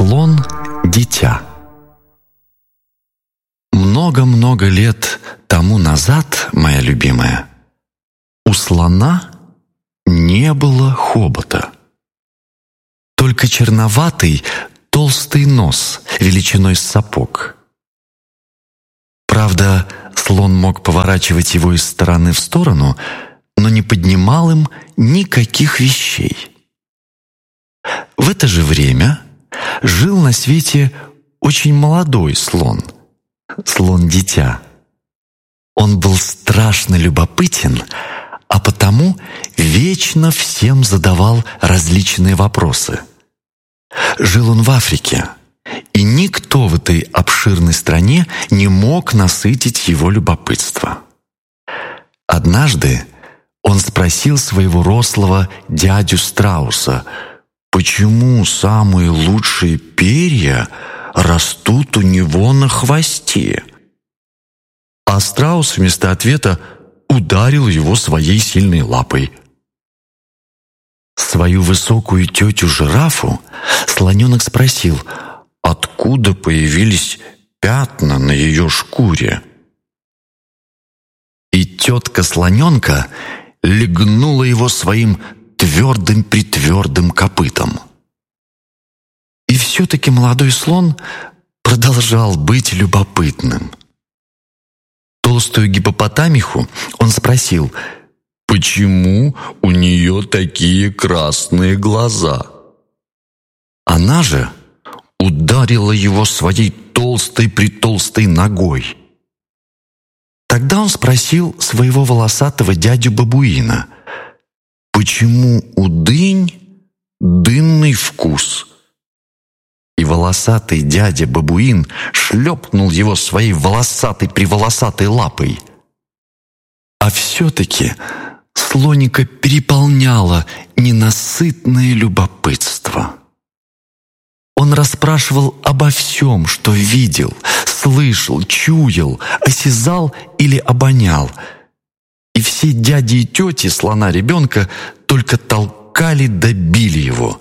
Слон-дитя. Много-много лет тому назад, моя любимая, у слона не было хобота. Только черноватый толстый нос величиной с сапог. Правда, слон мог поворачивать его из стороны в сторону, но не поднимал им никаких вещей. В это же время жил на свете очень молодой слон, слон-дитя. Он был страшно любопытен, а потому вечно всем задавал различные вопросы. Жил он в Африке, и никто в этой обширной стране не мог насытить его любопытство. Однажды он спросил своего рослого дядю Страуса, почему самые лучшие перья растут у него на хвосте. А страус вместо ответа ударил его своей сильной лапой. Свою высокую тетю-жирафу слоненок спросил, откуда появились пятна на ее шкуре. И тетка слоненка легнула его своим твердым-притвердым копытом. И все-таки молодой слон продолжал быть любопытным. Толстую гиппопотамиху он спросил, почему у нее такие красные глаза. Она же ударила его своей толстой-притолстой ногой. Тогда он спросил своего волосатого дядю-бабуина, почему у дынь дынный вкус. И волосатый дядя-бабуин шлепнул его своей волосатой-приволосатой лапой. А все-таки слоника переполняло ненасытное любопытство. Он расспрашивал обо всем, что видел, слышал, чуял, осязал или обонял. И все дяди и тети слона-ребенка только толкали да били его.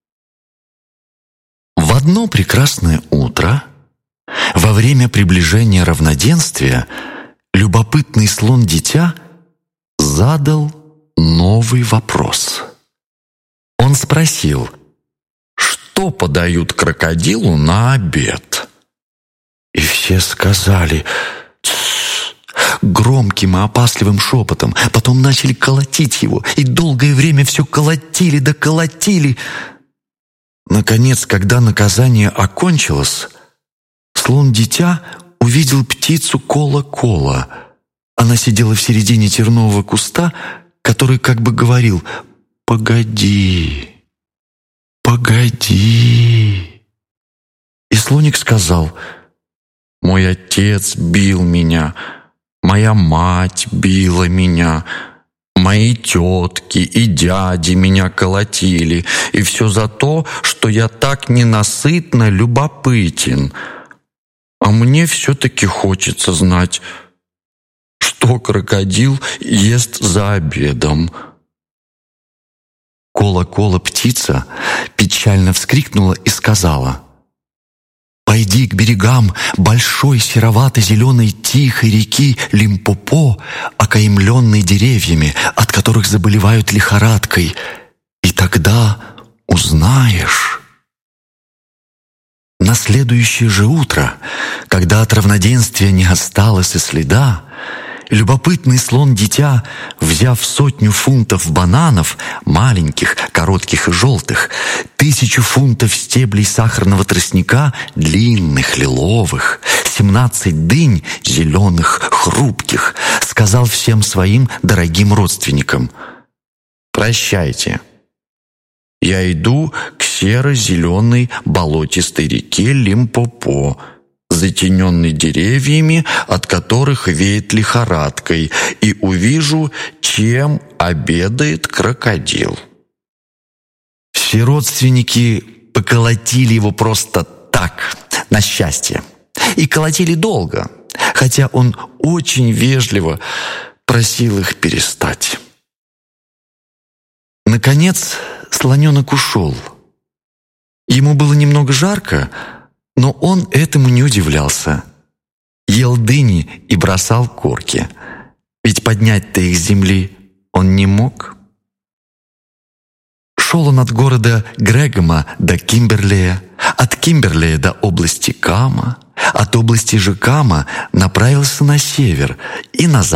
В одно прекрасное утро, во время приближения равноденствия, любопытный слон-дитя задал новый вопрос. Он спросил, что подают крокодилу на обед? И все сказали «Тссс», громким и опасливым шепотом, потом начали колотить его, и долгое время все колотили да колотили. Наконец, когда наказание окончилось, слон-дитя увидел птицу Кола-Кола. Она сидела в середине тернового куста, который как бы говорил «Погоди, погоди». И слоник сказал «Мой отец бил меня, моя мать била меня, мои тетки и дяди меня колотили, и все за то, что я так ненасытно любопытен. А мне все-таки хочется знать, что крокодил ест за обедом». Кола-Кола птица печально вскрикнула и сказала «Пойди к берегам большой серовато-зеленой тихой реки Лимпопо, окаймленной деревьями, от которых заболевают лихорадкой, и тогда узнаешь». На следующее же утро, когда от равноденствия не осталось и следа, любопытный слон-дитя, взяв 100 фунтов бананов, маленьких, коротких и желтых, 1000 фунтов стеблей сахарного тростника, длинных, лиловых, 17 дынь, зеленых, хрупких, сказал всем своим дорогим родственникам: «Прощайте, я иду к серо-зеленой болотистой реке Лимпопо, затененный деревьями, от которых веет лихорадкой, и увижу, чем обедает крокодил». Все родственники поколотили его просто так, на счастье, и колотили долго, хотя он очень вежливо просил их перестать. Наконец слоненок ушел, Ему было немного жарко, но он этому не удивлялся. Ел дыни и бросал корки, ведь поднять-то их с земли он не мог. Шел он от города Грегома до Кимберлея, от Кимберлея до области Кама, от области же Кама направился на север и на запад.